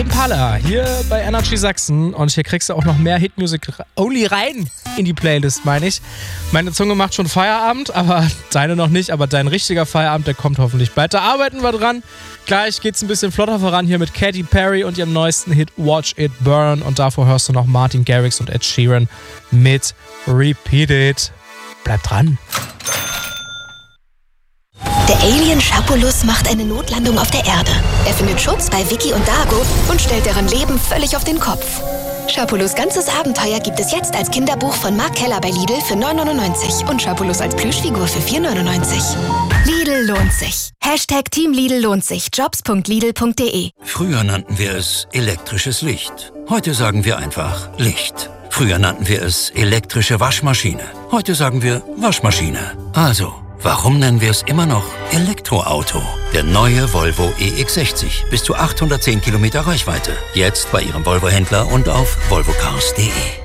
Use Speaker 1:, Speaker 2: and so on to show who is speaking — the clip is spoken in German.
Speaker 1: Impala hier bei Energy Sachsen und hier kriegst du auch noch mehr Hitmusik only rein in die Playlist, meine ich. Meine Zunge macht schon Feierabend, aber deine noch nicht, aber dein richtiger Feierabend, der kommt hoffentlich bald. Da arbeiten wir dran. Gleich geht's ein bisschen flotter voran hier mit Katy Perry und ihrem neuesten Hit Watch It Burn und davor hörst du noch Martin Garrix und Ed Sheeran mit Repeat It. Bleib dran.
Speaker 2: Der Alien Schapulus macht eine Notlandung auf der Erde. Er findet Schutz bei Vicky und Dago und stellt deren Leben völlig auf den Kopf. Schapulus' ganzes Abenteuer gibt es jetzt als Kinderbuch von Mark Keller bei Lidl für 9,99 und Schapulus als Plüschfigur für 4,99. Lidl lohnt sich. #Team Lidl lohnt sich. Jobs.lidl.de.
Speaker 3: Früher nannten wir es elektrisches Licht. Heute sagen wir einfach Licht. Früher nannten wir es elektrische Waschmaschine. Heute sagen wir Waschmaschine. Also, warum nennen wir es immer noch Elektroauto? Der neue Volvo EX60. Bis zu 810 Kilometer Reichweite. Jetzt bei Ihrem Volvo-Händler und auf volvocars.de.